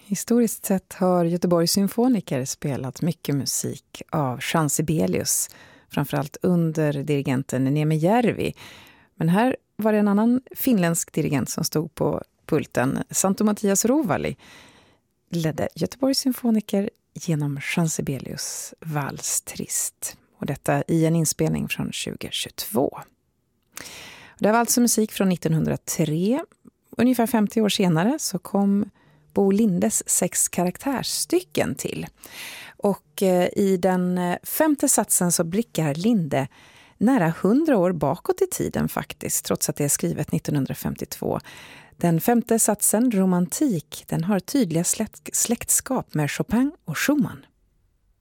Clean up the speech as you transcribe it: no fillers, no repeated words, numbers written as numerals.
Historiskt sett har Göteborgs symfoniker spelat mycket musik av Jean Sibelius, framförallt under dirigenten Neeme Järvi. Men här var det en annan finländsk dirigent som stod på pulten. Santo Mattias Rovali ledde Göteborgs symfoniker genom Jean Sibelius Vals Trist. Och detta i en inspelning från 2022. Det var alltså musik från 1903. Ungefär 50 år senare så kom Bo Lindes 6 karaktärsstycken till. Och i den 5:e satsen så blickar Linde nära 100 år bakåt i tiden faktiskt, trots att det är skrivet 1952. Den 5:e satsen, romantik, den har tydliga släktskap med Chopin och Schumann.